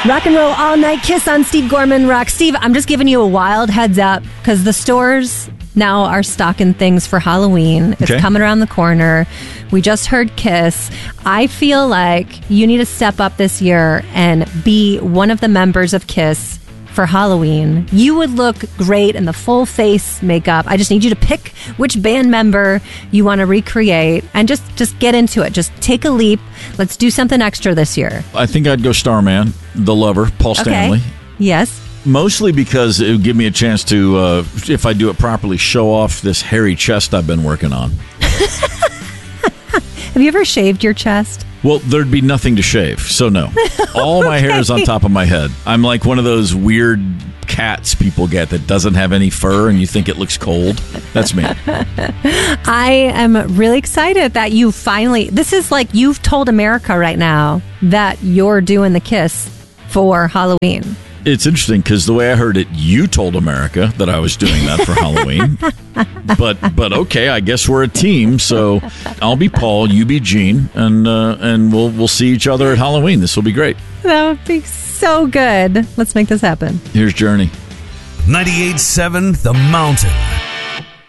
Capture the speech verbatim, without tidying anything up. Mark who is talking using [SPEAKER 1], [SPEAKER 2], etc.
[SPEAKER 1] Rock and roll all night Kiss on Steve Gorman Rock. Steve, I'm just giving you a wild heads up because the stores now are stocking things for Halloween. It's
[SPEAKER 2] Okay.
[SPEAKER 1] coming around the corner. We just heard Kiss. I feel like you need to step up this year and be one of the members of Kiss for Halloween. You would look great in the full face makeup. I just need you to pick which band member you want to recreate and just, just get into it. Just take a leap. Let's do something extra this year.
[SPEAKER 2] I think I'd go Starman, the lover, Paul Stanley.
[SPEAKER 1] Okay. Yes.
[SPEAKER 2] Mostly because it would give me a chance to, uh, if I do it properly, show off this hairy chest I've been working on.
[SPEAKER 1] Have you ever shaved your chest?
[SPEAKER 2] Well, there'd be nothing to shave, so no. All my hair is on top of my head. I'm like one of those weird cats people get that doesn't have any fur and you think it looks cold. That's me.
[SPEAKER 1] I am really excited that you finally, this is like you've told America right now that you're doing the Kiss for Halloween.
[SPEAKER 2] It's interesting because the way I heard it, you told America that I was doing that for Halloween. But but okay, I guess we're a team. So I'll be Paul, you be Gene, and uh, and we'll we'll see each other at Halloween. This will be great.
[SPEAKER 1] That would be so good. Let's make this happen.
[SPEAKER 2] Here's Journey.
[SPEAKER 3] ninety-eight point seven The Mountain.